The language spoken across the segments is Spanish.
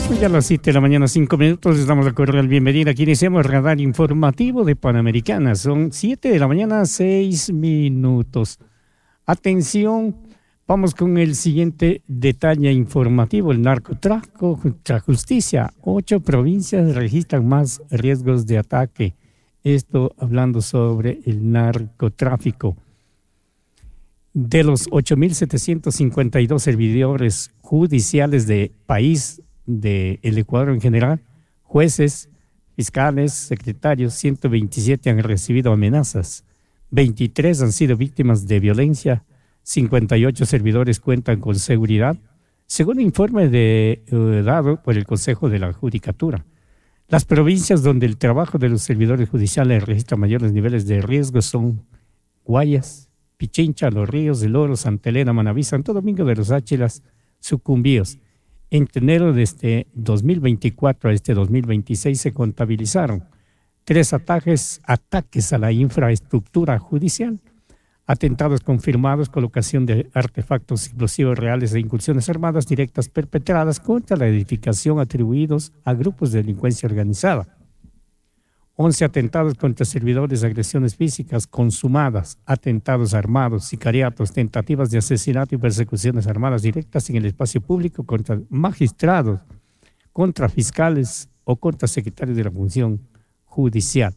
Ya a las 7 de la mañana, 5 minutos, les damos la cordial bienvenida. Aquí iniciamos el radar informativo de Panamericana. Son 7 de la mañana, 6 minutos. Atención, vamos con el siguiente detalle informativo. El narcotráfico contra justicia. 8 provincias registran más riesgos de ataque. Esto hablando sobre el narcotráfico. De los 8.752 servidores judiciales de país del Ecuador en general, jueces, fiscales, secretarios, 127 han recibido amenazas, 23 han sido víctimas de violencia, 58 servidores cuentan con seguridad, según informe dado por el Consejo de la Judicatura. Las provincias donde el trabajo de los servidores judiciales registra mayores niveles de riesgo son Guayas, Pichincha, Los Ríos, El Oro, Santa Elena, Manabí, Santo Domingo de los Áchilas, Sucumbíos. En enero de este 2024 a este 2026 se contabilizaron 3 ataques a la infraestructura judicial, atentados confirmados, colocación de artefactos explosivos reales e incursiones armadas directas perpetradas contra la edificación atribuidos a grupos de delincuencia organizada. 11 atentados contra servidores, agresiones físicas consumadas, atentados armados, sicariatos, tentativas de asesinato y persecuciones armadas directas en el espacio público contra magistrados, contra fiscales o contra secretarios de la función judicial.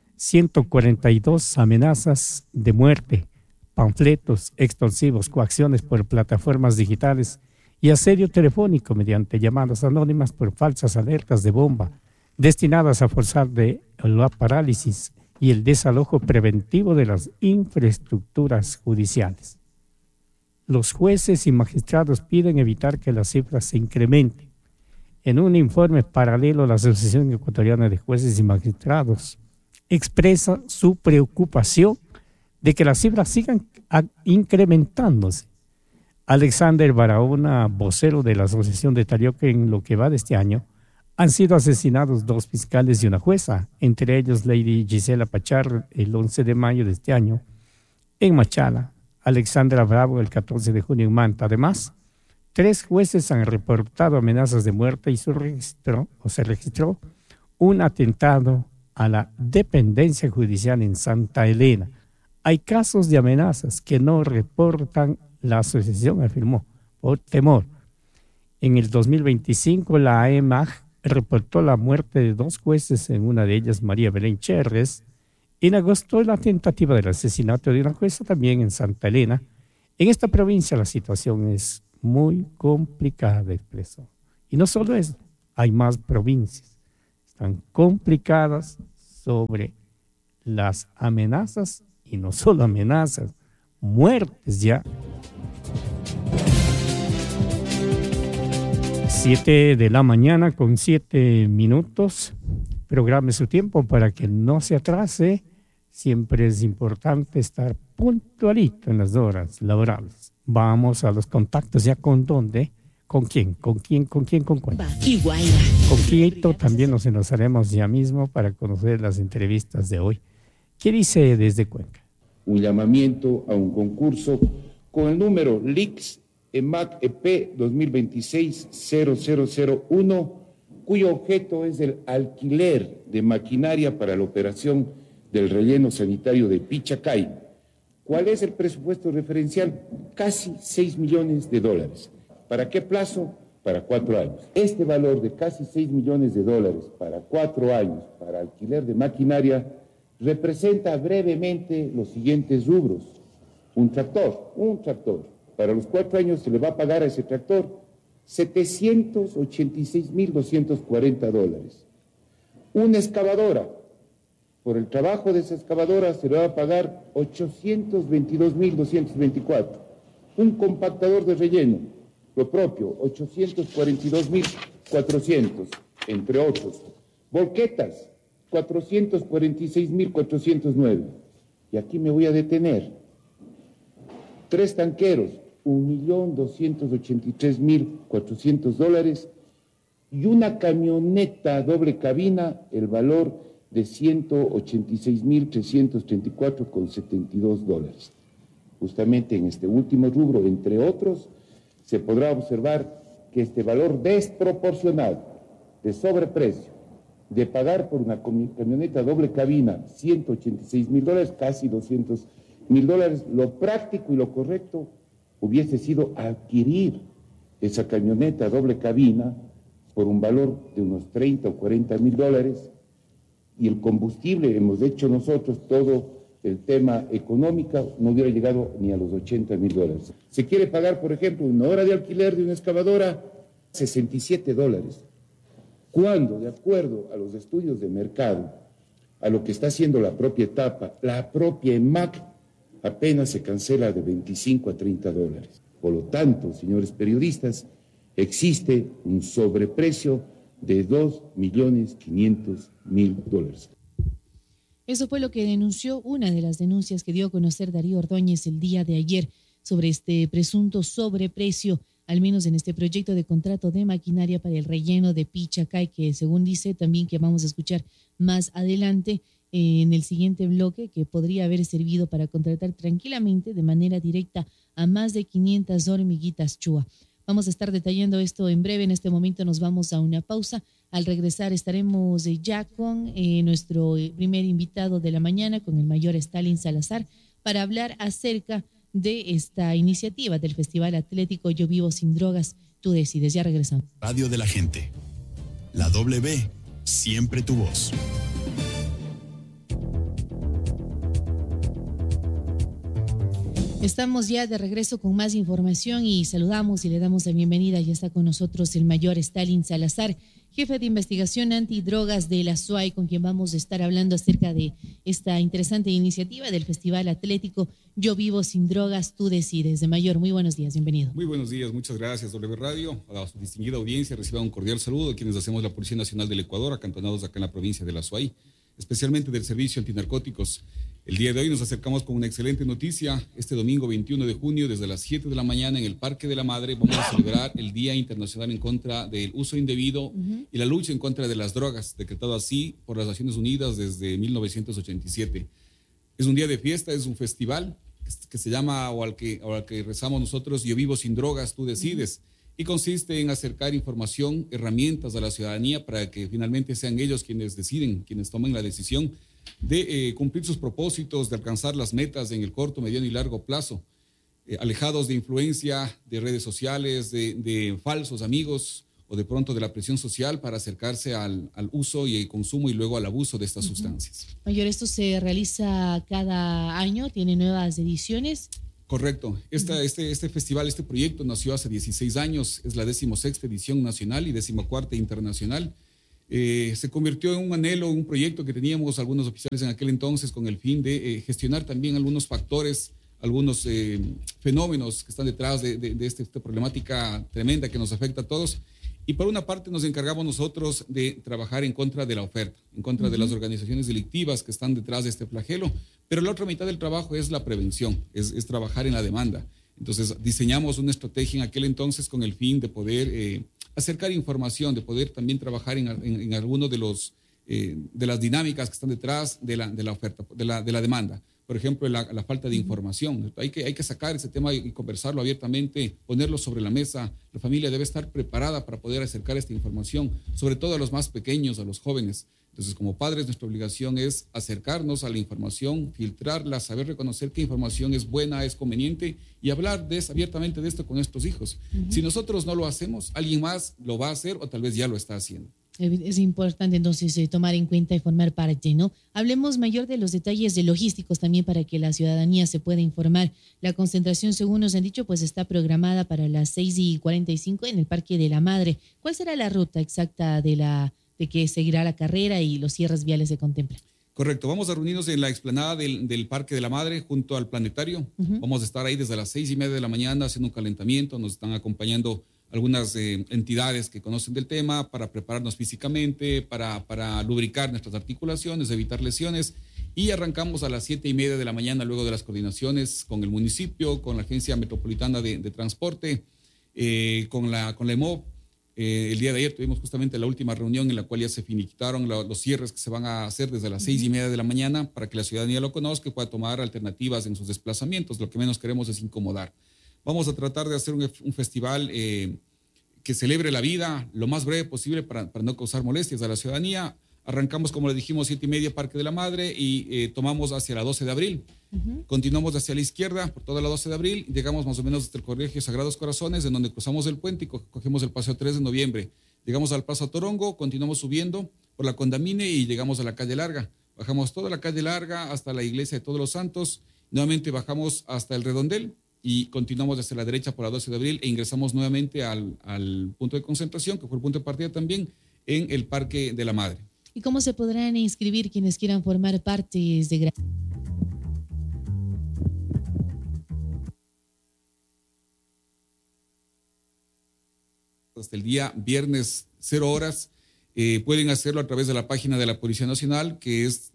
142 amenazas de muerte, panfletos extorsivos, coacciones por plataformas digitales y asedio telefónico mediante llamadas anónimas por falsas alertas de bomba, destinadas a forzar de la parálisis y el desalojo preventivo de las infraestructuras judiciales. Los jueces y magistrados piden evitar que las cifras se incrementen. En un informe paralelo, la Asociación Ecuatoriana de Jueces y Magistrados expresa su preocupación de que las cifras sigan incrementándose. Alexander Barahona, vocero de la asociación, detalló que en lo que va de este año han sido asesinados 2 fiscales y una jueza, entre ellos Lady Gisela Pachar el 11 de mayo de este año en Machala, Alexandra Bravo el 14 de junio en Manta. Además, 3 jueces han reportado amenazas de muerte y se registró un atentado a la dependencia judicial en Santa Elena. Hay casos de amenazas que no reportan la asociación, afirmó, por temor. En el 2025, la AEMAG reportó la muerte de 2 jueces, en una de ellas María Belén Cherres. En agosto, la tentativa del asesinato de una jueza también en Santa Elena. En esta provincia la situación es muy complicada, expresó. Y no solo eso, hay más provincias. Están complicadas sobre las amenazas, y no solo amenazas, muertes ya. 7 de la mañana con 7 minutos. Programe su tiempo para que no se atrase. Siempre es importante estar puntualito en las horas laborales. Vamos a los contactos ya. ¿Con dónde? ¿Con quién? ¿Con quién? ¿Con quién? ¿Con cuál? Con Quito también nos enlazaremos ya mismo para conocer las entrevistas de hoy. ¿Qué dice desde Cuenca? Un llamamiento a un concurso con el número LIX EMAC EP 2026-0001, cuyo objeto es el alquiler de maquinaria para la operación del relleno sanitario de Pichacay. ¿Cuál es el presupuesto referencial? Casi $6 millones. ¿Para qué plazo? Para 4 años. Este valor de casi $6 millones para 4 años para alquiler de maquinaria representa brevemente los siguientes rubros. Un tractor. Para los 4 años se le va a pagar a ese tractor $786.240. Una excavadora. Por el trabajo de esa excavadora se le va a pagar $822.224. Un compactador de relleno, lo propio, $842.400, entre otros. Volquetas, $446.409. Y aquí me voy a detener. 3 tanqueros, $1.283.400. Y una camioneta doble cabina, el valor de $186.334,72. Justamente en este último rubro, entre otros, se podrá observar que este valor desproporcionado de sobreprecio, de pagar por una camioneta doble cabina $186,000, casi $200,000, lo práctico y lo correcto hubiese sido adquirir esa camioneta doble cabina por un valor de unos $30,000 o $40,000, y el combustible, hemos hecho nosotros todo el tema económico, no hubiera llegado ni a los $80,000. Se quiere pagar, por ejemplo, una hora de alquiler de una excavadora, $67, cuando, de acuerdo a los estudios de mercado, a lo que está haciendo la propia etapa, la propia EMAC, apenas se cancela de $25 a $30. Por lo tanto, señores periodistas, existe un sobreprecio de $2,500,000. Eso fue lo que denunció, una de las denuncias que dio a conocer Darío Ordóñez el día de ayer sobre este presunto sobreprecio, al menos en este proyecto de contrato de maquinaria para el relleno de Pichacay, que según dice también, que vamos a escuchar más adelante en el siguiente bloque, que podría haber servido para contratar tranquilamente de manera directa a más de 500 hormiguitas chua. Vamos a estar detallando esto en breve. En este momento nos vamos a una pausa. Al regresar estaremos ya con nuestro primer invitado de la mañana, con el mayor Stalin Salazar, para hablar acerca de esta iniciativa del Festival Atlético Yo Vivo Sin Drogas. Tú decides. Ya regresamos. Radio de la Gente. La W, siempre tu voz. Estamos ya de regreso con más información y saludamos y le damos la bienvenida. Ya está con nosotros el mayor Stalin Salazar, jefe de investigación antidrogas de la SUAY, con quien vamos a estar hablando acerca de esta interesante iniciativa del Festival Atlético Yo Vivo Sin Drogas, Tú Decides. De mayor, muy buenos días, bienvenido. Muy buenos días, muchas gracias, W Radio. A su distinguida audiencia, reciban un cordial saludo a quienes hacemos la Policía Nacional del Ecuador, acantonados acá en la provincia de la SUAY, especialmente del Servicio Antinarcóticos. El día de hoy nos acercamos con una excelente noticia. Este domingo 21 de junio, desde las 7 de la mañana en el Parque de la Madre, vamos a celebrar el Día Internacional en contra del uso indebido y la lucha en contra de las drogas, decretado así por las Naciones Unidas desde 1987. Es un día de fiesta, es un festival que se llama, o al que rezamos nosotros, Yo Vivo Sin Drogas, Tú Decides. Y consiste en acercar información, herramientas a la ciudadanía para que finalmente sean ellos quienes deciden, quienes tomen la decisión de cumplir sus propósitos, de alcanzar las metas en el corto, mediano y largo plazo, alejados de influencia de redes sociales, de falsos amigos o de pronto de la presión social para acercarse al uso y el consumo y luego al abuso de estas sustancias. Mayor, ¿esto se realiza cada año? ¿Tiene nuevas ediciones? Correcto. Este festival, este proyecto nació hace 16 años, es la 16ª edición nacional y 14ª internacional. Se convirtió en un anhelo, un proyecto que teníamos algunos oficiales en aquel entonces con el fin de gestionar también algunos factores, algunos fenómenos que están detrás de esta problemática tremenda que nos afecta a todos. Y por una parte nos encargamos nosotros de trabajar en contra de la oferta, en contra de las organizaciones delictivas que están detrás de este flagelo, pero la otra mitad del trabajo es la prevención, es trabajar en la demanda. Entonces diseñamos una estrategia en aquel entonces con el fin de poder acercar información, de poder también trabajar en algunos de las dinámicas que están detrás de la oferta, de la demanda. Por ejemplo, la falta de información. Hay que sacar ese tema y conversarlo abiertamente, ponerlo sobre la mesa. La familia debe estar preparada para poder acercar esta información, sobre todo a los más pequeños, a los jóvenes. Entonces, como padres, nuestra obligación es acercarnos a la información, filtrarla, saber reconocer qué información es buena, es conveniente y hablar abiertamente de esto con nuestros hijos. Si nosotros no lo hacemos, alguien más lo va a hacer o tal vez ya lo está haciendo. Es importante entonces tomar en cuenta y formar parte, ¿no? Hablemos mayor de los detalles de logísticos también para que la ciudadanía se pueda informar. La concentración, según nos han dicho, pues está programada para las 6:45 en el Parque de la Madre. ¿Cuál será la ruta exacta de que seguirá la carrera y los cierres viales se contemplan? Correcto, vamos a reunirnos en la explanada del Parque de la Madre junto al planetario. Vamos a estar ahí desde las 6:30 de la mañana haciendo un calentamiento. Nos están acompañando algunas entidades que conocen del tema para prepararnos físicamente, para lubricar nuestras articulaciones, evitar lesiones. Y arrancamos a las 7:30 de la mañana luego de las coordinaciones con el municipio, con la Agencia Metropolitana de Transporte, con la EMOB. El día de ayer tuvimos justamente la última reunión en la cual ya se finiquitaron los cierres que se van a hacer desde las 6:30 de la mañana para que la ciudadanía lo conozca y pueda tomar alternativas en sus desplazamientos. Lo que menos queremos es incomodar. Vamos a tratar de hacer un festival que que celebre la vida lo más breve posible para no causar molestias a la ciudadanía. Arrancamos, como le dijimos, 7:30 Parque de la Madre y tomamos hacia la 12 de abril. Continuamos hacia la izquierda por toda la 12 de abril. Llegamos más o menos hasta el Colegio Sagrados Corazones, en donde cruzamos el puente y cogemos el paseo 3 de noviembre. Llegamos al Paso Torongo, continuamos subiendo por la Condamine y llegamos a la calle Larga. Bajamos toda la calle Larga hasta la iglesia de Todos los Santos. Nuevamente bajamos hasta el Redondel y continuamos hacia la derecha por la 12 de abril e ingresamos nuevamente al punto de concentración, que fue el punto de partida también, en el Parque de la Madre. ¿Y cómo se podrán inscribir quienes quieran formar parte de hasta el día viernes 0 horas? Pueden hacerlo a través de la página de la Policía Nacional, que es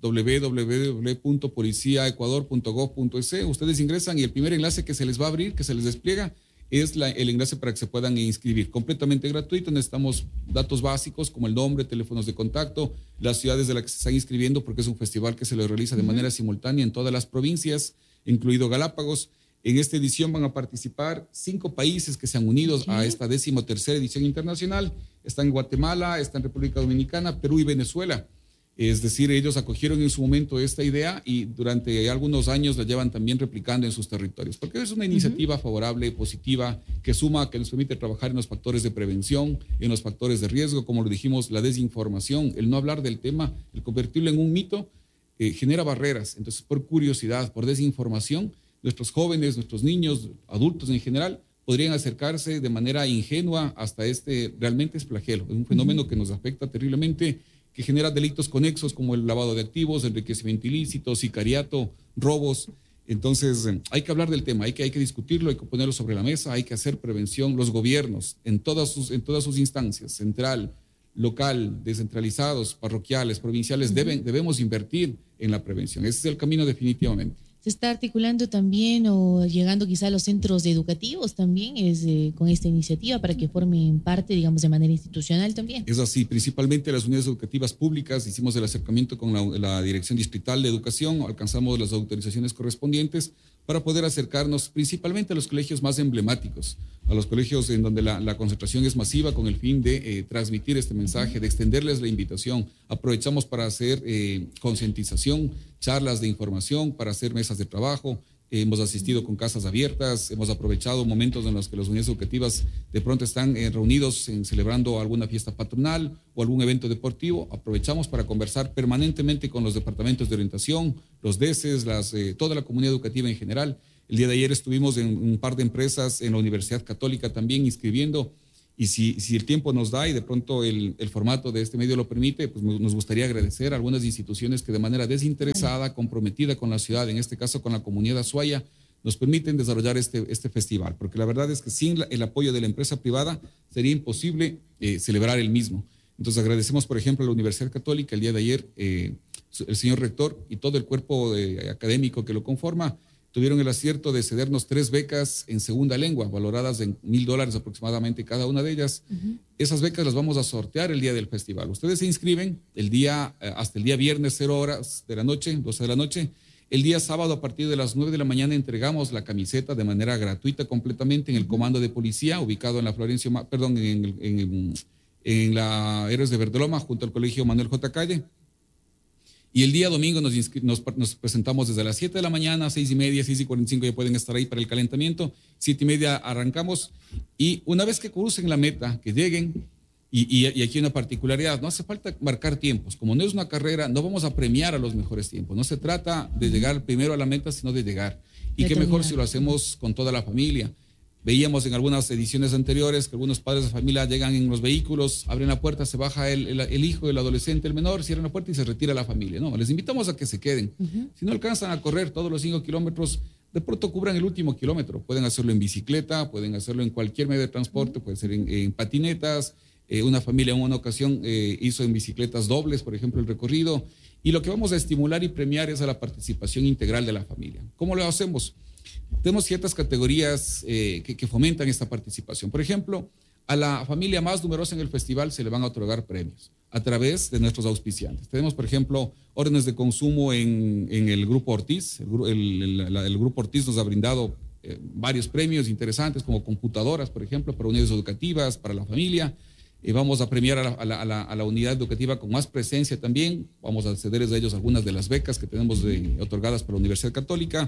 www.policiaecuador.gov.es. Ustedes ingresan y el primer enlace que se les va a abrir, que se les despliega, es el enlace para que se puedan inscribir. Completamente gratuito, necesitamos datos básicos como el nombre, teléfonos de contacto, las ciudades de las que se están inscribiendo, porque es un festival que se lo realiza de manera simultánea en todas las provincias, incluido Galápagos. En esta edición van a participar 5 países que se han unido a esta 13ª edición internacional. Están Guatemala, están República Dominicana, Perú y Venezuela. Es decir, ellos acogieron en su momento esta idea y durante algunos años la llevan también replicando en sus territorios, porque es una iniciativa favorable, positiva, que suma, que nos permite trabajar en los factores de prevención, en los factores de riesgo, como lo dijimos, la desinformación, el no hablar del tema, el convertirlo en un mito, genera barreras. Entonces, por curiosidad, por desinformación, nuestros jóvenes, nuestros niños, adultos en general, podrían acercarse de manera ingenua hasta realmente es flagelo, es un fenómeno que nos afecta terriblemente, que genera delitos conexos como el lavado de activos, enriquecimiento ilícito, sicariato, robos. Entonces, hay que hablar del tema, hay que discutirlo, hay que ponerlo sobre la mesa, hay que hacer prevención. Los gobiernos, en todas sus instancias, central, local, descentralizados, parroquiales, provinciales, debemos invertir en la prevención. Ese es el camino definitivamente. ¿Se está articulando también o llegando quizá a los centros educativos también con esta iniciativa para que formen parte, digamos, de manera institucional también? Es así, principalmente las unidades educativas públicas. Hicimos el acercamiento con la Dirección Distrital de Educación, alcanzamos las autorizaciones correspondientes para poder acercarnos principalmente a los colegios más emblemáticos, a los colegios en donde la concentración es masiva con el fin de transmitir este mensaje, de extenderles la invitación. Aprovechamos para hacer concientización, charlas de información, para hacer mesas de trabajo. Hemos asistido con casas abiertas, hemos aprovechado momentos en los que las unidades educativas de pronto están reunidos celebrando alguna fiesta patronal o algún evento deportivo. Aprovechamos para conversar permanentemente con los departamentos de orientación, los DECES, toda la comunidad educativa en general. El día de ayer estuvimos en un par de empresas en la Universidad Católica también inscribiendo. Y si el tiempo nos da y de pronto el formato de este medio lo permite, pues nos gustaría agradecer a algunas instituciones que de manera desinteresada, comprometida con la ciudad, en este caso con la comunidad azuaya, nos permiten desarrollar este festival, porque la verdad es que sin el apoyo de la empresa privada sería imposible celebrar el mismo. Entonces agradecemos, por ejemplo, a la Universidad Católica el día de ayer, el señor rector y todo el cuerpo académico que lo conforma, tuvieron el acierto de cedernos 3 becas en segunda lengua, valoradas en $1,000 aproximadamente cada una de ellas. Esas becas las vamos a sortear el día del festival. Ustedes se inscriben hasta el día viernes 0 horas de la noche, 12 de la noche. El día sábado a partir de las 9 de la mañana entregamos la camiseta de manera gratuita completamente en el comando de policía ubicado en la en la Héroes de Verdeloma junto al Colegio Manuel J. Calle. Y el día domingo nos presentamos desde las 7 de la mañana, 6:30, 6:45 ya pueden estar ahí para el calentamiento. 7:30 arrancamos y una vez que crucen la meta, que lleguen, y aquí hay una particularidad, no hace falta marcar tiempos. Como no es una carrera, no vamos a premiar a los mejores tiempos. No se trata de llegar primero a la meta, sino de llegar. Y qué mejor si lo hacemos con toda la familia. Veíamos en algunas ediciones anteriores que algunos padres de familia llegan en los vehículos, abren la puerta, se baja el hijo, el adolescente, el menor, cierran la puerta y se retira la familia. No, les invitamos a que se queden. Si no alcanzan a correr todos los 5 kilómetros, de pronto cubran el último kilómetro. Pueden hacerlo en bicicleta, pueden hacerlo en cualquier medio de transporte, puede ser en patinetas. Una familia en una ocasión hizo en bicicletas dobles, por ejemplo, el recorrido. Y lo que vamos a estimular y premiar es a la participación integral de la familia. ¿Cómo lo hacemos? Tenemos ciertas categorías que fomentan esta participación. Por ejemplo, a la familia más numerosa en el festival se le van a otorgar premios a través de nuestros auspiciantes. Tenemos, por ejemplo, órdenes de consumo en el Grupo Ortiz. El Grupo Ortiz nos ha brindado varios premios interesantes como computadoras, por ejemplo, para unidades educativas, para la familia. Vamos a premiar a la unidad educativa con más presencia también. Vamos a cederles a ellos algunas de las becas que tenemos otorgadas por la Universidad Católica.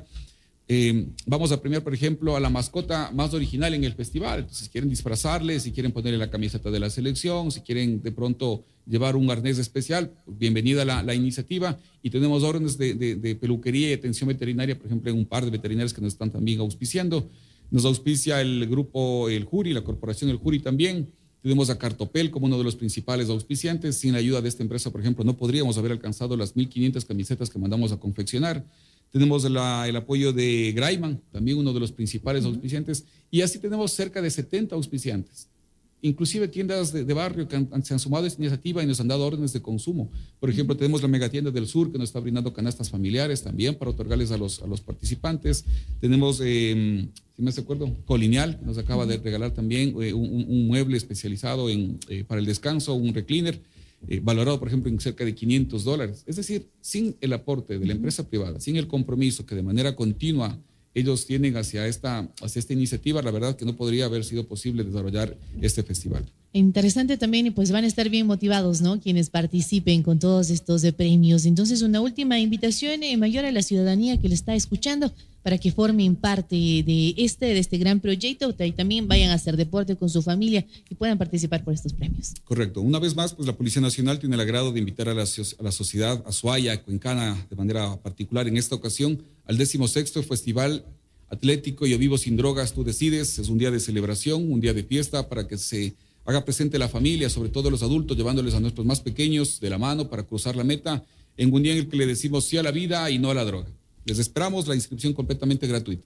Vamos a premiar, por ejemplo, a la mascota más original en el festival. Entonces, si quieren disfrazarle, si quieren ponerle la camiseta de la selección, si quieren de pronto llevar un arnés especial, pues bienvenida la iniciativa. Y tenemos órdenes de peluquería y atención veterinaria, por ejemplo, en un par de veterinarios que nos están también auspiciando. Nos auspicia el grupo El Jury, la corporación El Jury también. Tenemos a Cartopel como uno de los principales auspiciantes. Sin la ayuda de esta empresa, por ejemplo, no podríamos haber alcanzado las 1.500 camisetas que mandamos a confeccionar. Tenemos el apoyo de Graiman, también uno de los principales auspiciantes. Y así tenemos cerca de 70 auspiciantes. Inclusive tiendas de barrio que se han sumado a esta iniciativa y nos han dado órdenes de consumo. Por ejemplo, tenemos la Megatienda del Sur que nos está brindando canastas familiares también para otorgarles a los participantes. Tenemos, si me acuerdo, Colinial, que nos acaba de regalar también un mueble especializado para el descanso, un recliner, valorado, por ejemplo, en cerca de $500. Es decir, sin el aporte de la empresa privada, sin el compromiso que de manera continua ellos tienen hacia esta iniciativa, la verdad que no podría haber sido posible desarrollar este festival. Interesante también, y pues van a estar bien motivados, ¿no? Quienes participen con todos estos premios. Entonces, una última invitación mayor a la ciudadanía que le está escuchando para que formen parte de este gran proyecto y también vayan a hacer deporte con su familia y puedan participar por estos premios. Correcto. Una vez más, pues la Policía Nacional tiene el agrado de invitar a la sociedad azuaya, cuencana, de manera particular en esta ocasión, al 16º Festival Atlético Yo Vivo Sin Drogas, Tú Decides. Es un día de celebración, un día de fiesta para que se haga presente la familia, sobre todo los adultos, llevándoles a nuestros más pequeños de la mano para cruzar la meta en un día en el que le decimos sí a la vida y no a la droga. Les esperamos, la inscripción completamente gratuita.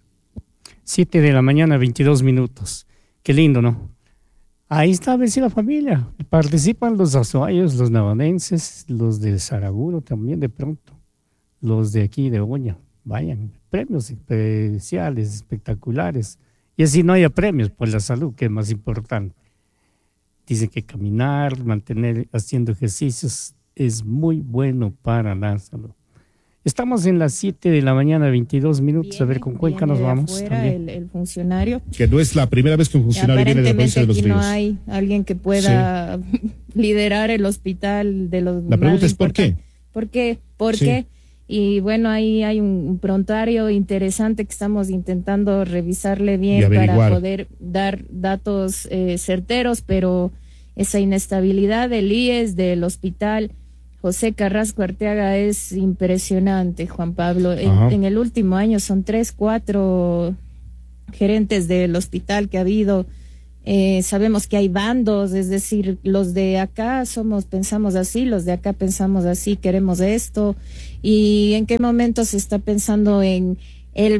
7 de la mañana, 22 minutos. Qué lindo, ¿no? Ahí está, a ver si la familia. Participan los azuayos, los navanenses, los de Saraguro también de pronto. Los de aquí de Oña. Vayan, premios especiales, espectaculares. Y así no haya premios por la salud, que es más importante. Dicen que caminar, mantener haciendo ejercicios es muy bueno para la salud. Estamos en las 7 de la mañana, 22 minutos. A ver, con Cuenca nos vamos. El funcionario. Que no es la primera vez que un funcionario viene de la provincia de Los Ríos. No hay alguien que pueda liderar el hospital de los. La pregunta es ¿por qué? ¿Por qué? Y bueno, ahí hay un prontuario interesante que estamos intentando revisarle bien para poder dar datos certeros, pero esa inestabilidad del IES, del hospital José Carrasco Arteaga, es impresionante, Juan Pablo. En el último año son 3, 4 gerentes del hospital que ha habido. Sabemos que hay bandos, es decir, los de acá pensamos así, los de acá pensamos así, queremos esto. ¿Y en qué momento se está pensando en la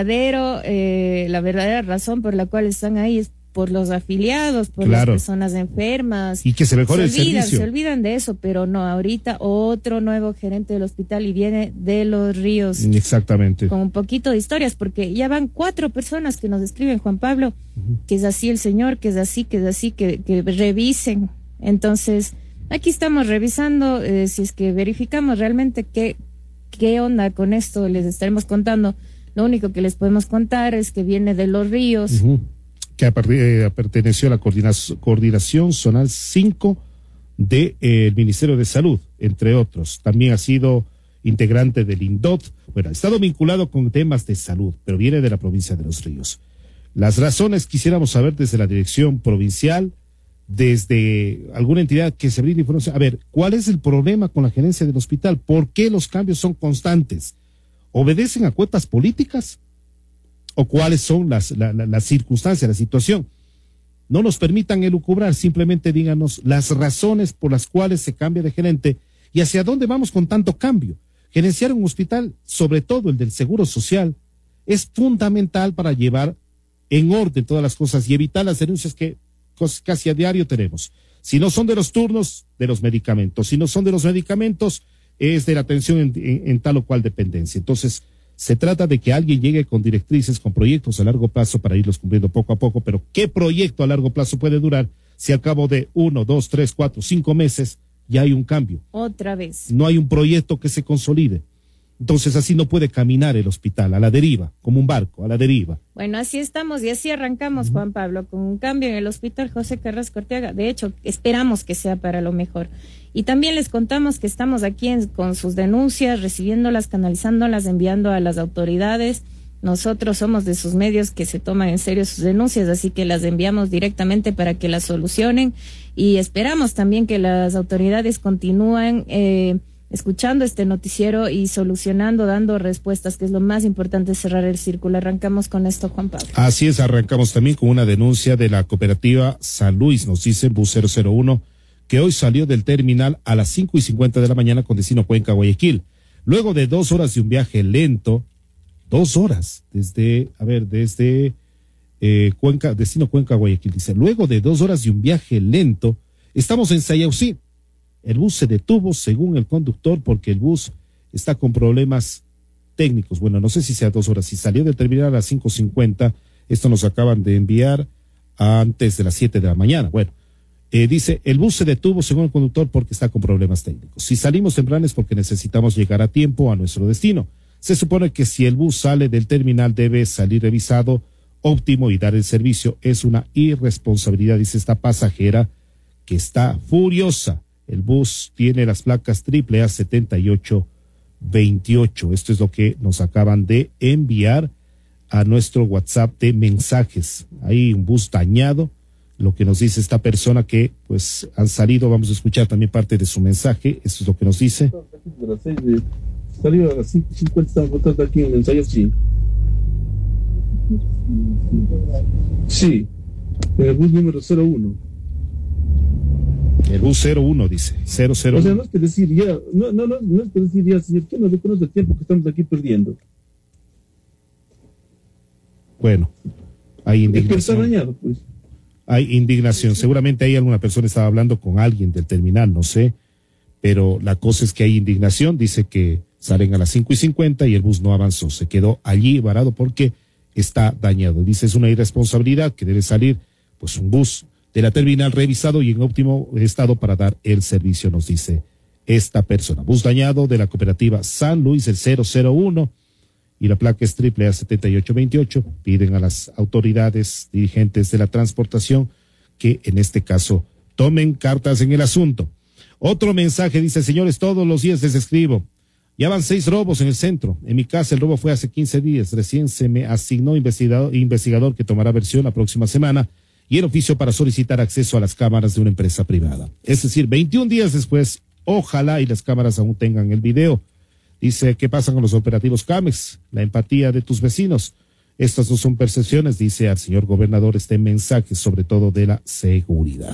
verdadera razón por la cual están ahí? Es por los afiliados, por las personas enfermas. Y que se mejore el servicio. Se olvidan de eso, pero no, ahorita otro nuevo gerente del hospital y viene de Los Ríos. Exactamente. Con un poquito de historias, porque ya van 4 personas que nos escriben, Juan Pablo, que es así el señor, que es así, que revisen. Entonces, aquí estamos revisando, si es que verificamos realmente qué onda con esto, les estaremos contando. Lo único que les podemos contar es que viene de Los Ríos. Que perteneció a la coordinación zonal 5 del Ministerio de Salud, entre otros. También ha sido integrante del INDOT. Bueno, ha estado vinculado con temas de salud, pero viene de la provincia de Los Ríos. Las razones quisiéramos saber desde la dirección provincial, desde alguna entidad que se brinde información. A ver, ¿cuál es el problema con la gerencia del hospital? ¿Por qué los cambios son constantes? ¿Obedecen a cuotas políticas? ¿O cuáles son las circunstancias, la situación? No nos permitan elucubrar, simplemente díganos las razones por las cuales se cambia de gerente y hacia dónde vamos con tanto cambio. Gerenciar un hospital, sobre todo el del Seguro Social, es fundamental para llevar en orden todas las cosas y evitar las denuncias que casi a diario tenemos. Si no son de los turnos, de los medicamentos. Si no son de los medicamentos, es de la atención en tal o cual dependencia. Entonces, se trata de que alguien llegue con directrices, con proyectos a largo plazo para irlos cumpliendo poco a poco, pero ¿qué proyecto a largo plazo puede durar si al cabo de 1, 2, 3, 4, 5 meses ya hay un cambio? Otra vez. No hay un proyecto que se consolide. Entonces así no puede caminar el hospital, a la deriva, como un barco, a la deriva. Bueno, así estamos y así arrancamos, Juan Pablo, con un cambio en el hospital José Carrasco Ortega. De hecho, esperamos que sea para lo mejor. Y también les contamos que estamos aquí con sus denuncias, recibiéndolas, canalizándolas, enviando a las autoridades. Nosotros somos de sus medios que se toman en serio sus denuncias, así que las enviamos directamente para que las solucionen y esperamos también que las autoridades continúen escuchando este noticiero y solucionando, dando respuestas, que es lo más importante, cerrar el círculo. Arrancamos con esto, Juan Pablo. Así es, arrancamos también con una denuncia de la cooperativa San Luis, nos dice Bus 001, que hoy salió del terminal a las 5:50 de la mañana con destino Cuenca, Guayaquil. Luego de 2 horas de un viaje lento, 2 horas, desde Cuenca, destino Cuenca, Guayaquil, dice, luego de 2 horas de un viaje lento, estamos en Sayausí. El bus se detuvo según el conductor porque el bus está con problemas técnicos. Bueno, no sé si sea 2 horas, si salió del terminal a las 5:50, esto nos acaban de enviar antes de las 7 de la mañana. Bueno, dice, el bus se detuvo según el conductor porque está con problemas técnicos. Si salimos temprano es porque necesitamos llegar a tiempo a nuestro destino. Se supone que si el bus sale del terminal debe salir revisado, óptimo y dar el servicio. Es una irresponsabilidad, dice esta pasajera que está furiosa. El bus tiene las placas AAA 7828. Esto es lo que nos acaban de enviar a nuestro WhatsApp de mensajes. Hay un bus dañado, lo que nos dice esta persona que pues han salido. Vamos a escuchar también parte de su mensaje. Esto es lo que nos dice. Salió a las 5:50, estamos votando aquí en el ensayo, sí. Sí, en el bus número 01. El bus 01, dice, 00. O sea, no es que decir ya, no es que decir ya, señor, que no reconoce el tiempo que estamos aquí perdiendo. Bueno, hay indignación. Es que está dañado, pues. Hay indignación. Seguramente ahí alguna persona estaba hablando con alguien del terminal, no sé, pero la cosa es que hay indignación. Dice que salen a las 5:50 y el bus no avanzó, se quedó allí varado porque está dañado. Dice, es una irresponsabilidad que debe salir pues un bus de la terminal revisado y en óptimo estado para dar el servicio, nos dice esta persona. Bus dañado de la cooperativa San Luis, el 001, y la placa es AAA 7828. Piden a las autoridades dirigentes de la transportación que en este caso tomen cartas en el asunto. Otro mensaje dice, señores, todos los días les escribo. Ya van 6 robos en el centro. En mi casa el robo fue hace 15 días. Recién se me asignó investigador que tomará versión la próxima semana y el oficio para solicitar acceso a las cámaras de una empresa privada. Es decir, 21 días después, ojalá y las cámaras aún tengan el video. Dice, ¿qué pasa con los operativos CAMEX? La empatía de tus vecinos. Estas no son percepciones, dice al señor gobernador este mensaje, sobre todo de la seguridad.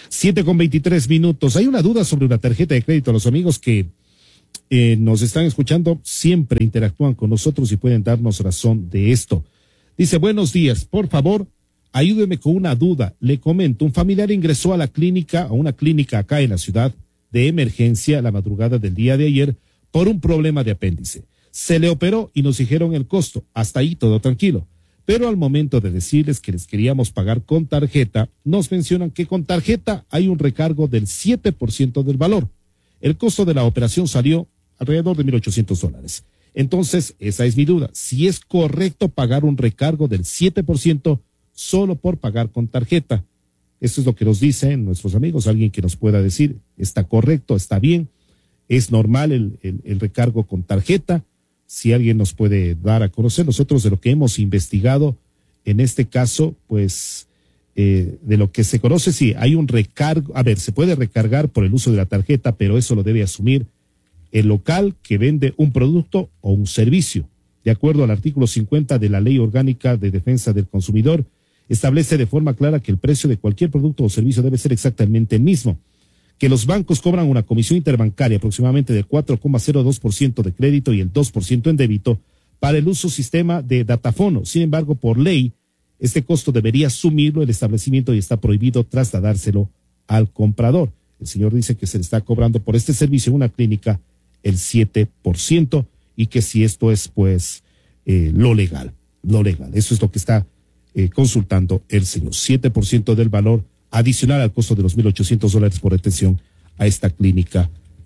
7:23. Hay una duda sobre una tarjeta de crédito. Los amigos que nos están escuchando siempre interactúan con nosotros y pueden darnos razón de esto. Dice, buenos días, por favor, ayúdeme con una duda. Le comento, un familiar ingresó a una clínica acá en la ciudad de emergencia la madrugada del día de ayer por un problema de apéndice. Se le operó y nos dijeron el costo. Hasta ahí todo tranquilo. Pero al momento de decirles que les queríamos pagar con tarjeta, nos mencionan que con tarjeta hay un recargo del 7% del valor. El costo de la operación salió alrededor de $1,800. Entonces, esa es mi duda. Si es correcto pagar un recargo del 7% solo por pagar con tarjeta. Esto es lo que nos dicen nuestros amigos. Alguien que nos pueda decir, ¿está correcto? ¿Está bien? ¿Es normal el recargo con tarjeta? Si alguien nos puede dar a conocer. Nosotros de lo que hemos investigado, en este caso, pues, de lo que se conoce, sí, hay un recargo. A ver, se puede recargar por el uso de la tarjeta, pero eso lo debe asumir el local que vende un producto o un servicio. De acuerdo al artículo 50 de la Ley Orgánica de Defensa del Consumidor, establece de forma clara que el precio de cualquier producto o servicio debe ser exactamente el mismo, que los bancos cobran una comisión interbancaria aproximadamente del 4,02% de crédito y el 2% en débito para el uso sistema de datafono. Sin embargo, por ley, este costo debería asumirlo el establecimiento y está prohibido trasladárselo al comprador. El señor dice que se le está cobrando por este servicio en una clínica el 7% y que si esto es pues lo legal. Eso es lo que está consultando el señor. 7% del valor adicional al costo de los $1,800 por atención a esta clínica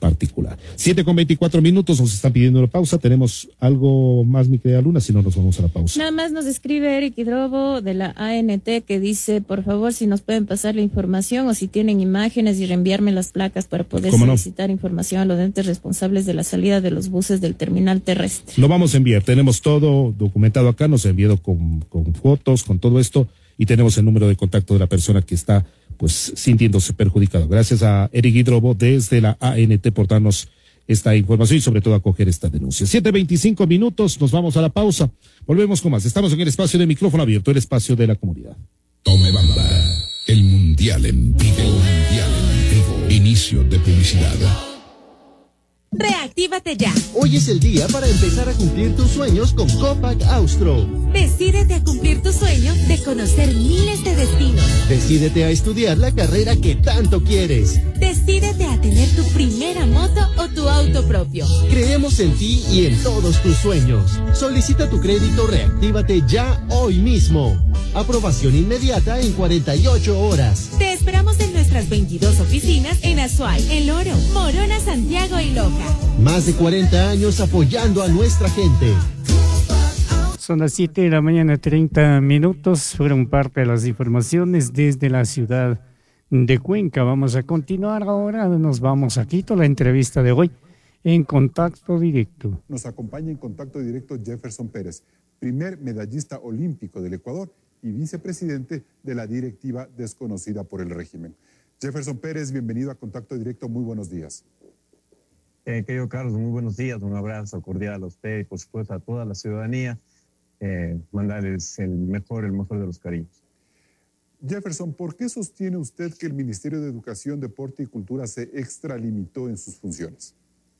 particular. 7:24, nos están pidiendo una pausa. ¿Tenemos algo más, mi querida Luna? Si no, nos vamos a la pausa. Nada más nos escribe Eric Hidrobo de la ANT que dice, por favor, si nos pueden pasar la información o si tienen imágenes y reenviarme las placas para poder solicitar información a los entes responsables de la salida de los buses del terminal terrestre. Lo vamos a enviar, tenemos todo documentado acá, nos ha enviado con fotos, con todo esto, y tenemos el número de contacto de la persona que está pues sintiéndose perjudicado. Gracias a Eric Hidrobo desde la ANT por darnos esta información y sobre todo acoger esta denuncia. 7:25, nos vamos a la pausa. Volvemos con más. Estamos en el espacio de micrófono abierto, el espacio de la comunidad. Tome Bamba, el mundial en vivo. Inicio de publicidad. Reactívate ya. Hoy es el día para empezar a cumplir tus sueños con Copac Austro. Decídete a cumplir tu sueño de conocer miles de destinos. Decídete a estudiar la carrera que tanto quieres. Decídete a tener tu primera moto o tu auto propio. Creemos en ti y en todos tus sueños. Solicita tu crédito Reactívate ya hoy mismo. Aprobación inmediata en 48 horas. Te esperamos en nuestras 22 oficinas en Azuay, El Oro, Morona, Santiago y Loja. Más de 40 años apoyando a nuestra gente. Son las 7:30 Fueron parte de las informaciones desde la ciudad de Cuenca. Vamos a continuar ahora. Nos vamos a Quito. La entrevista de hoy en Contacto Directo. Nos acompaña en Contacto Directo Jefferson Pérez, primer medallista olímpico del Ecuador y vicepresidente de la directiva desconocida por el régimen. Jefferson Pérez, bienvenido a Contacto Directo. Muy buenos días. Querido Carlos, muy buenos días, un abrazo cordial a usted y por supuesto a toda la ciudadanía, mandarles el mejor de los cariños. Jefferson, ¿por qué sostiene usted que el Ministerio de Educación, Deporte y Cultura se extralimitó en sus funciones?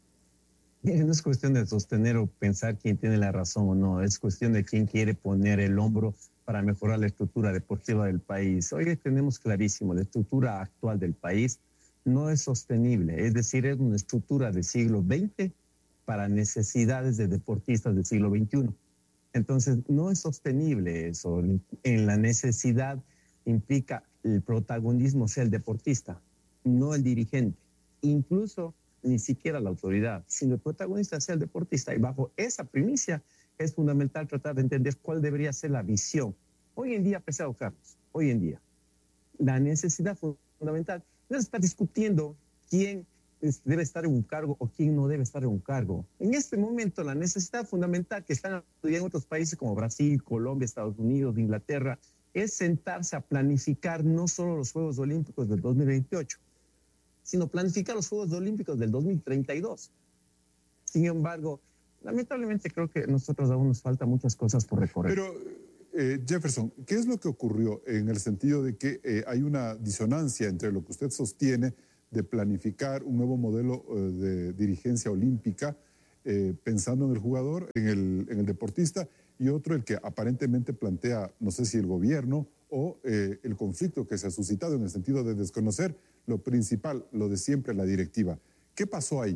No es cuestión de sostener o pensar quién tiene la razón o no, es cuestión de quién quiere poner el hombro para mejorar la estructura deportiva del país. Hoy tenemos clarísimo, la estructura actual del país no es sostenible, es decir, es una estructura del siglo XX para necesidades de deportistas del siglo XXI. Entonces, no es sostenible eso. En la necesidad implica el protagonismo sea el deportista, no el dirigente, incluso ni siquiera la autoridad, sino el protagonista sea el deportista. Y bajo esa primicia es fundamental tratar de entender cuál debería ser la visión. Hoy en día, apreciado Carlos, hoy en día, la necesidad fundamental no es estar discutiendo quién debe estar en un cargo o quién no debe estar en un cargo. En este momento, la necesidad fundamental que están en otros países como Brasil, Colombia, Estados Unidos, Inglaterra, es sentarse a planificar no solo los Juegos Olímpicos del 2028, sino planificar los Juegos Olímpicos del 2032. Sin embargo, lamentablemente creo que nosotros aún nos faltan muchas cosas por recorrer. Pero, Jefferson, ¿qué es lo que ocurrió en el sentido de que hay una disonancia entre lo que usted sostiene de planificar un nuevo modelo de dirigencia olímpica pensando en el jugador, en el deportista, y otro el que aparentemente plantea, no sé si el gobierno o el conflicto que se ha suscitado en el sentido de desconocer lo principal, lo de siempre, la directiva? ¿Qué pasó ahí?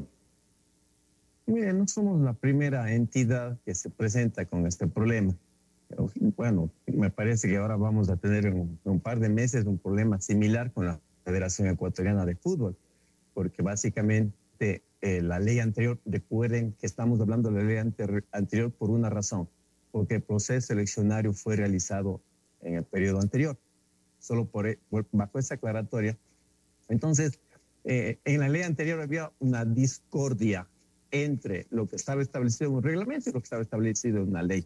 Mire, no somos la primera entidad que se presenta con este problema. Bueno, me parece que ahora vamos a tener en un par de meses un problema similar con la Federación Ecuatoriana de Fútbol, porque básicamente la ley anterior, recuerden que estamos hablando de la ley anterior por una razón, porque el proceso eleccionario fue realizado en el periodo anterior, solo bajo esa aclaratoria. Entonces, en la ley anterior había una discordia entre lo que estaba establecido en un reglamento y lo que estaba establecido en una ley.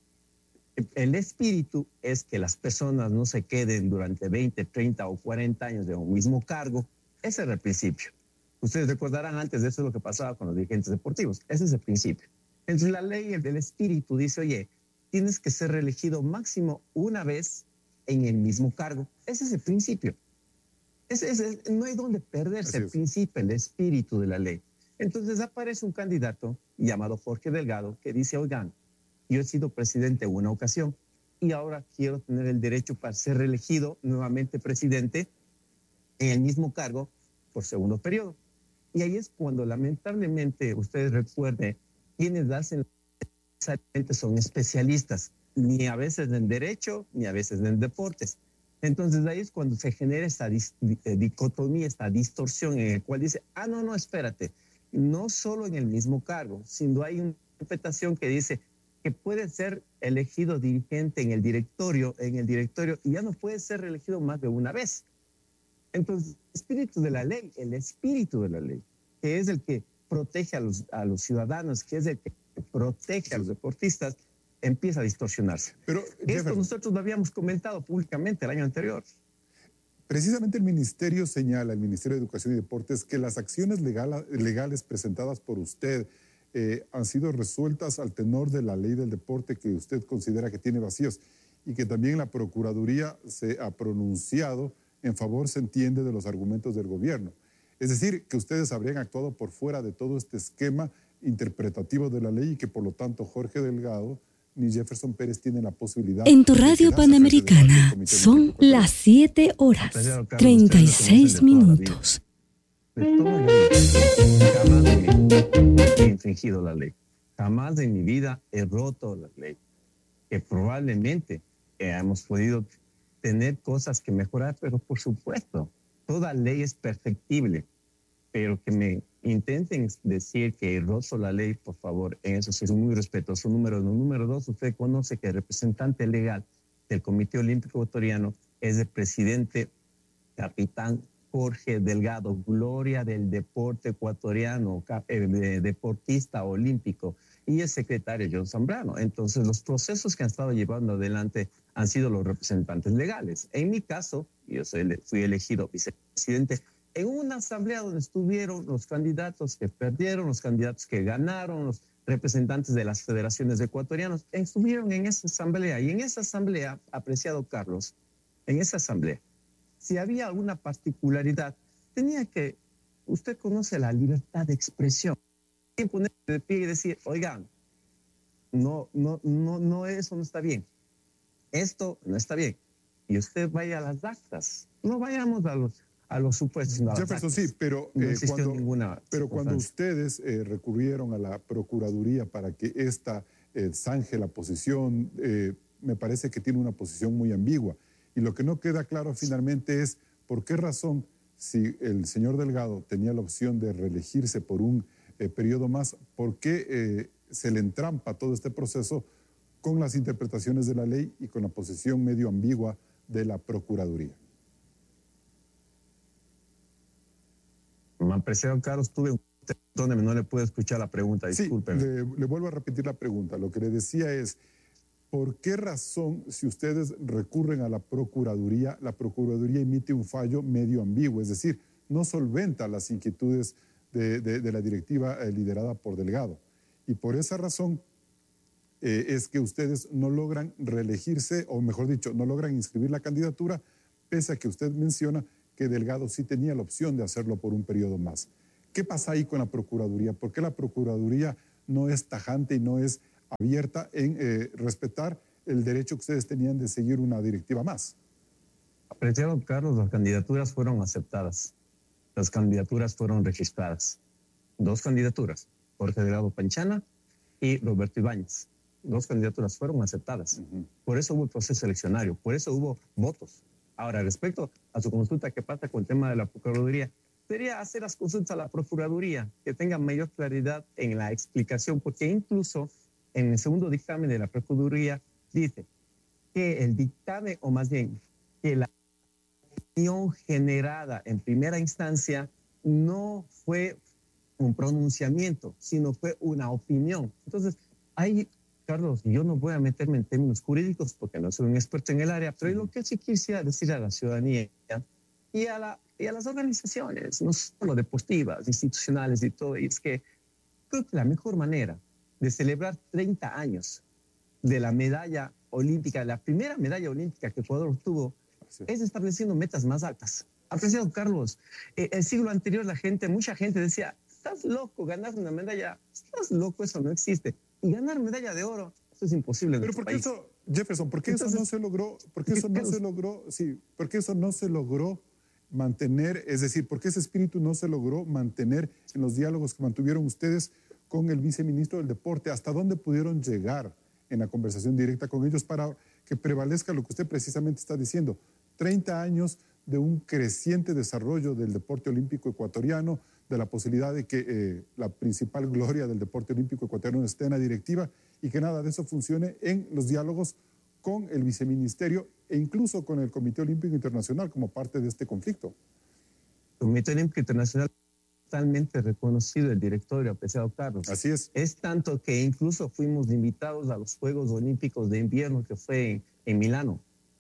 El espíritu es que las personas no se queden durante 20, 30 o 40 años de un mismo cargo. Ese era el principio. Ustedes recordarán antes de eso lo que pasaba con los dirigentes deportivos. Ese es el principio. Entonces la ley del espíritu dice, oye, tienes que ser reelegido máximo una vez en el mismo cargo. Ese es el principio. No hay donde perderse el principio, el espíritu de la ley. Entonces aparece un candidato llamado Jorge Delgado que dice, oigan, yo he sido presidente en una ocasión y ahora quiero tener el derecho para ser reelegido nuevamente presidente en el mismo cargo por segundo periodo. Y ahí es cuando lamentablemente, ustedes recuerden, quienes hacen son especialistas, ni a veces en derecho, ni a veces en deportes. Entonces ahí es cuando se genera esta dicotomía, esta distorsión en el cual dice, no, espérate, no solo en el mismo cargo, sino hay una interpretación que dice que puede ser elegido dirigente en el directorio, y ya no puede ser reelegido más de una vez. Entonces, el espíritu de la ley, que es el que protege a los ciudadanos, que es el que protege a los deportistas, empieza a distorsionarse. Pero esto nosotros lo habíamos comentado públicamente el año anterior. Precisamente el Ministerio señala, el Ministerio de Educación y Deportes, que las acciones legales presentadas por usted han sido resueltas al tenor de la ley del deporte que usted considera que tiene vacíos y que también la Procuraduría se ha pronunciado en favor, se entiende, de los argumentos del gobierno. Es decir, que ustedes habrían actuado por fuera de todo este esquema interpretativo de la ley y que por lo tanto Jorge Delgado ni Jefferson Pérez tienen la posibilidad. En tu radio Panamericana son las 7 horas 36 minutos. Jamás he infringido la ley. Jamás en mi vida he roto la ley. Que probablemente hemos podido tener cosas que mejorar, pero por supuesto, toda ley es perfectible. Pero que me intenten decir que he roto la ley, por favor, en eso soy muy respetuoso. Número uno. Número dos, usted conoce que el representante legal del Comité Olímpico Ecuatoriano es el presidente capitán Jorge Delgado, gloria del deporte ecuatoriano, deportista olímpico, y el secretario John Zambrano. Entonces, los procesos que han estado llevando adelante han sido los representantes legales. En mi caso, yo fui elegido vicepresidente en una asamblea donde estuvieron los candidatos que perdieron, los candidatos que ganaron, los representantes de las federaciones ecuatorianas, estuvieron en esa asamblea. Y en esa asamblea, apreciado Carlos, en esa asamblea, si había alguna particularidad, tenía que, usted conoce la libertad de expresión, ponerse de pie y decir, oigan, no, eso no está bien, esto no está bien. Y usted vaya a las actas, no vayamos a los supuestos. No, Jefferson, sí, pero, cuando ustedes recurrieron a la Procuraduría para que ésta zanje la posición, me parece que tiene una posición muy ambigua. Y lo que no queda claro finalmente es por qué razón, si el señor Delgado tenía la opción de reelegirse por un periodo más, por qué se le entrampa todo este proceso con las interpretaciones de la ley y con la posición medio ambigua de la Procuraduría. Apreciado Carlos, tuve un donde no le puedo escuchar la pregunta, discúlpeme. Sí, le vuelvo a repetir la pregunta. Lo que le decía es, ¿por qué razón, si ustedes recurren a la Procuraduría emite un fallo medio ambiguo? Es decir, no solventa las inquietudes de la directiva liderada por Delgado. Y por esa razón es que ustedes no logran reelegirse, o mejor dicho, no logran inscribir la candidatura, pese a que usted menciona que Delgado sí tenía la opción de hacerlo por un periodo más. ¿Qué pasa ahí con la Procuraduría? ¿Por qué la Procuraduría no es tajante y no es abierta en respetar el derecho que ustedes tenían de seguir una directiva más? Apreciado Carlos, las candidaturas fueron aceptadas. Las candidaturas fueron registradas. 2 candidaturas, Jorge Delgado Panchana y Roberto Ibáñez. 2 candidaturas fueron aceptadas. Por eso hubo proceso eleccionario, por eso hubo votos. Ahora, respecto a su consulta, ¿qué pasa con el tema de la Procuraduría? Sería hacer las consultas a la Procuraduría, que tenga mayor claridad en la explicación, porque incluso en el segundo dictamen de la Procuraduría dice que el dictamen, o más bien, que la opinión generada en primera instancia no fue un pronunciamiento, sino fue una opinión. Entonces, ahí, Carlos, yo no voy a meterme en términos jurídicos porque no soy un experto en el área, pero lo que sí quisiera decir a la ciudadanía y a las organizaciones, no solo deportivas, institucionales y todo, es que creo que la mejor manera de celebrar 30 años de la medalla olímpica, la primera medalla olímpica que Ecuador obtuvo, es estableciendo metas más altas. Apreciado Carlos, el siglo anterior mucha gente decía, estás loco, ganar una medalla, estás loco, eso no existe. Y ganar medalla de oro, eso es imposible. Pero ¿por qué eso, Jefferson, por qué eso no se logró? ¿Por qué eso no se logró? Sí, ¿por qué eso no se logró mantener? Es decir, ¿por qué ese espíritu no se logró mantener en los diálogos que mantuvieron ustedes con el viceministro del Deporte? ¿Hasta dónde pudieron llegar en la conversación directa con ellos para que prevalezca lo que usted precisamente está diciendo? 30 años de un creciente desarrollo del deporte olímpico ecuatoriano, de la posibilidad de que la principal gloria del deporte olímpico ecuatoriano esté en la directiva y que nada de eso funcione en los diálogos con el viceministerio e incluso con el Comité Olímpico Internacional como parte de este conflicto. El Comité Olímpico Internacional totalmente reconocido el directorio, apreciado Carlos. Así es. Es tanto que incluso fuimos invitados a los Juegos Olímpicos de Invierno que fue en Milano.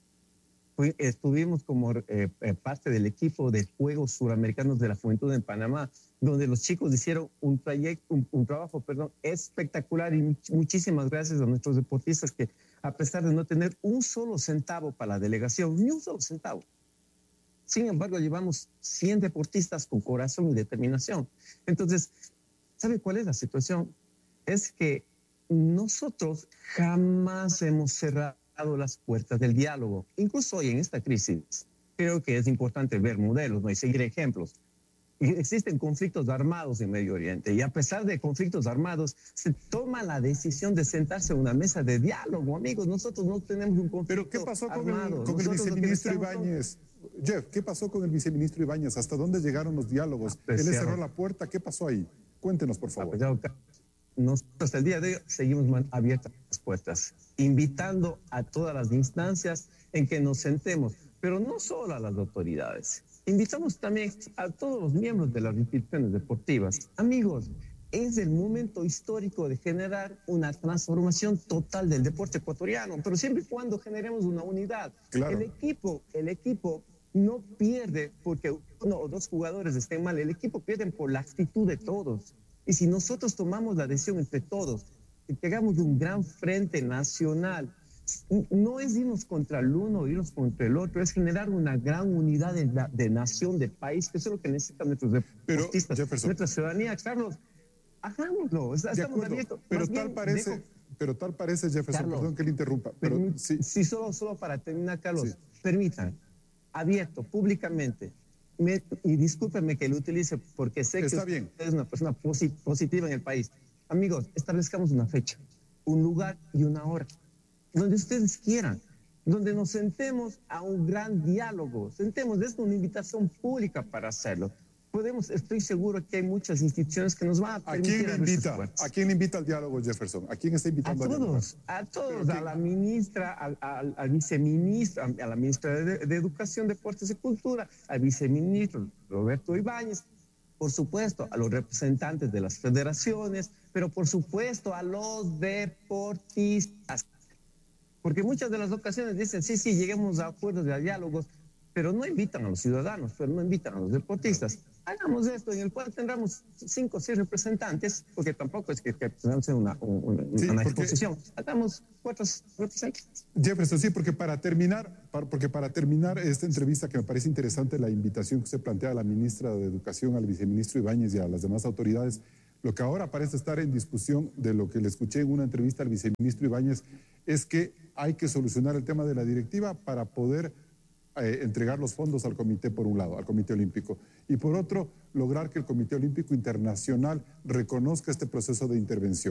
Estuvimos como parte del equipo de Juegos Suramericanos de la Juventud en Panamá, donde los chicos hicieron un trabajo espectacular, y muchísimas gracias a nuestros deportistas que, a pesar de no tener un solo centavo para la delegación, ni un solo centavo, sin embargo llevamos 100 deportistas con corazón y determinación. Entonces, ¿sabe cuál es la situación? Es que nosotros jamás hemos cerrado las puertas del diálogo. Incluso hoy en esta crisis, creo que es importante ver modelos, ¿no? Y seguir ejemplos. Y existen conflictos armados en Medio Oriente, y a pesar de conflictos armados, se toma la decisión de sentarse a una mesa de diálogo, amigos. Nosotros no tenemos un conflicto armado. ¿Pero qué pasó con el viceministro Ibáñez? Jeff, ¿qué pasó con el viceministro Ibáñez? ¿Hasta dónde llegaron los diálogos? Él le cerró la puerta. ¿Qué pasó ahí? Cuéntenos, por favor. Nosotros hasta el día de hoy seguimos abiertas las puertas, invitando a todas las instancias en que nos sentemos, pero no solo a las autoridades. Invitamos también a todos los miembros de las instituciones deportivas. Amigos, es el momento histórico de generar una transformación total del deporte ecuatoriano, pero siempre y cuando generemos una unidad. Claro. El equipo no pierde porque uno o dos jugadores estén mal, el equipo pierde por la actitud de todos. Y si nosotros tomamos la decisión entre todos, que hagamos un gran frente nacional, no es irnos contra el uno o irnos contra el otro, es generar una gran unidad de nación, de país, que eso es lo que necesitan nuestros deportistas, nuestra ciudadanía. Carlos, hagámoslo, estamos abiertos. Pero tal parece, Jefferson, Carlos, perdón que le interrumpa. Pero, sí, solo para terminar, Carlos, sí. Permitan, abierto, públicamente, y discúlpenme que lo utilice porque sé que usted es una persona positiva en el país. Amigos, establezcamos una fecha, un lugar y una hora, donde ustedes quieran, donde nos sentemos a un gran diálogo, es una invitación pública para hacerlo. Estoy seguro que hay muchas instituciones que nos van a permitir. ¿A quién invita al diálogo, Jefferson? ¿A quién está invitando al diálogo? A todos, a la ministra, al viceministro, a la ministra de Educación, Deportes y Cultura, al viceministro Roberto Ibáñez, por supuesto, a los representantes de las federaciones, pero por supuesto a los deportistas. Porque muchas de las ocasiones dicen, sí, lleguemos a acuerdos de diálogos, pero no invitan a los ciudadanos, pero no invitan a los deportistas. Hagamos esto en el cual tendremos 5 o 6 representantes, porque tampoco es que tengamos una exposición. Hagamos 4 representantes. Jefferson, sí, porque para terminar esta entrevista, que me parece interesante la invitación que usted plantea a la ministra de Educación, al viceministro Ibáñez y a las demás autoridades, lo que ahora parece estar en discusión, de lo que le escuché en una entrevista al viceministro Ibáñez, es que hay que solucionar el tema de la directiva para poder entregar los fondos al comité, por un lado, al Comité Olímpico, y por otro, lograr que el Comité Olímpico Internacional reconozca este proceso de intervención.